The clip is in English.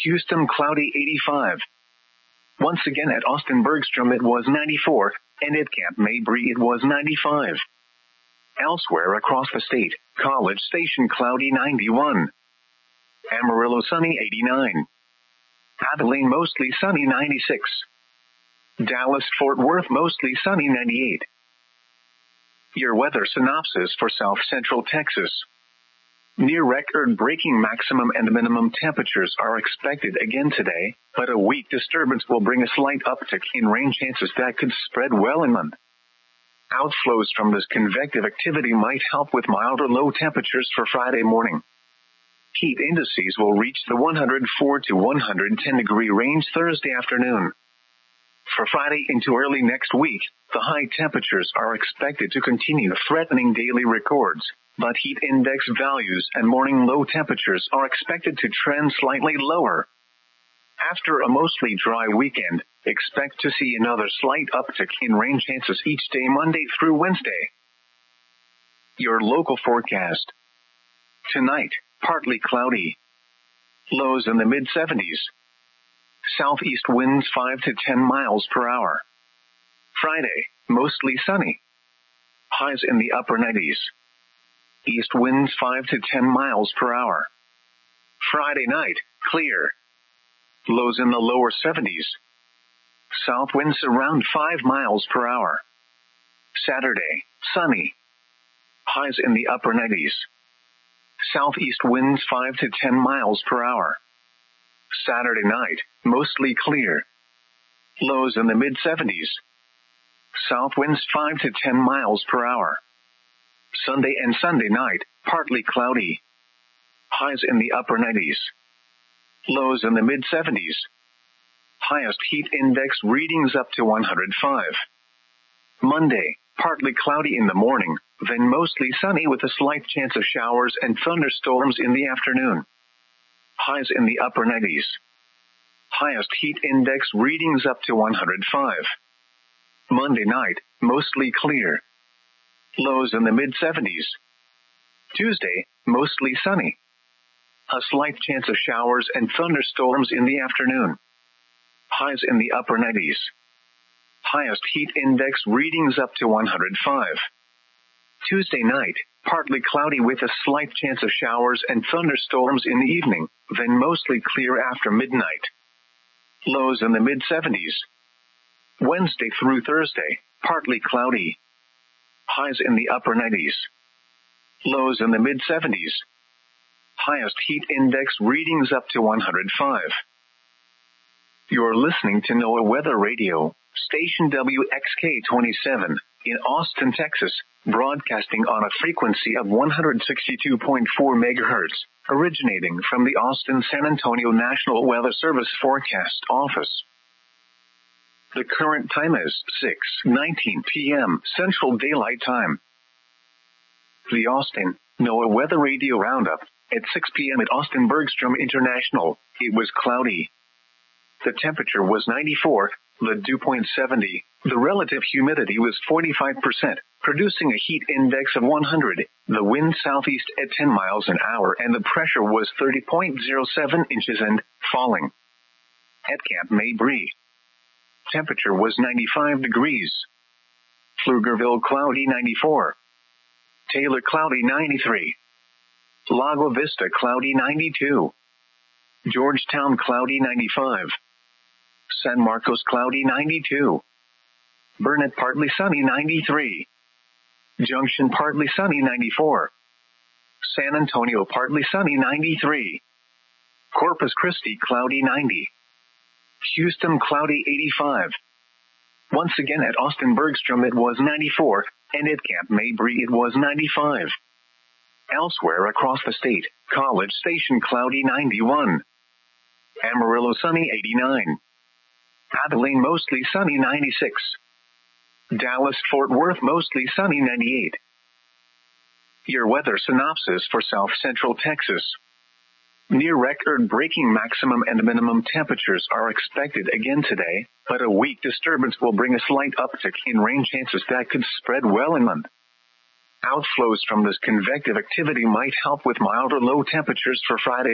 Houston, cloudy 85. Once again at Austin Bergstrom it was 94, and at Camp Mabry it was 95. Elsewhere across the state, College Station cloudy 91. Amarillo sunny 89. Abilene mostly sunny 96. Dallas Fort Worth mostly sunny 98. Your weather synopsis for South Central Texas. Near record-breaking maximum and minimum temperatures are expected again today, but a weak disturbance will bring a slight uptick in rain chances that could spread well inland. Outflows from this convective activity might help with milder low temperatures for Friday morning. Heat indices will reach the 104 to 110 degree range Thursday afternoon. For Friday into early next week, the high temperatures are expected to continue threatening daily records, but heat index values and morning low temperatures are expected to trend slightly lower. After a mostly dry weekend, expect to see another slight uptick in rain chances each day Monday through Wednesday. Your local forecast. Tonight, partly cloudy. Lows in the mid-70s. Southeast winds 5 to 10 miles per hour. Friday, mostly sunny. Highs in the upper 90s. East winds 5 to 10 miles per hour. Friday night, clear. Lows in the lower 70s. South winds around 5 miles per hour. Saturday, sunny. Highs in the upper 90s. Southeast winds 5 to 10 miles per hour. Saturday night, mostly clear. Lows in the mid-70s. South winds 5 to 10 miles per hour. Sunday and Sunday night, partly cloudy. Highs in the upper 90s. Lows in the mid-70s. Highest heat index readings up to 105. Monday, partly cloudy in the morning, then mostly sunny with a slight chance of showers and thunderstorms in the afternoon. Highs in the upper 90s. Highest heat index readings up to 105. Monday night, mostly clear. Lows in the mid-70s. Tuesday, mostly sunny. A slight chance of showers and thunderstorms in the afternoon. Highs in the upper 90s. Highest heat index readings up to 105. Tuesday night, partly cloudy with a slight chance of showers and thunderstorms in the evening, then mostly clear after midnight. Lows in the mid-70s. Wednesday through Thursday, partly cloudy. Highs in the upper 90s. Lows in the mid-70s. Highest heat index readings up to 105. You're listening to NOAA Weather Radio, station WXK-27, in Austin, Texas, broadcasting on a frequency of 162.4 megahertz, originating from the Austin-San Antonio National Weather Service Forecast Office. The current time is 6:19 p.m. Central Daylight Time. The Austin NOAA Weather Radio Roundup. At 6 p.m. at Austin Bergstrom International, it was cloudy. The temperature was 94, the dew point 70, the relative humidity was 45%, producing a heat index of 100, the wind southeast at 10 miles an hour, and the pressure was 30.07 inches and falling. At Camp Mabry, temperature was 95 degrees. Pflugerville cloudy 94. Taylor cloudy 93. Lago Vista cloudy 92. Georgetown cloudy 95. San Marcos cloudy 92. Burnett partly sunny 93. Junction partly sunny 94. San Antonio partly sunny 93. Corpus Christi cloudy 90. Houston cloudy 85. Once again at Austin Bergstrom it was 94, and at Camp Mabry it was 95. Elsewhere across the state, College Station cloudy 91. Amarillo sunny 89. Abilene mostly sunny 96. Dallas Fort Worth mostly sunny 98. Your weather synopsis for South Central Texas. Near record-breaking maximum and minimum temperatures are expected again today, but a weak disturbance will bring a slight uptick in rain chances that could spread well inland. Outflows from this convective activity might help with milder low temperatures for Friday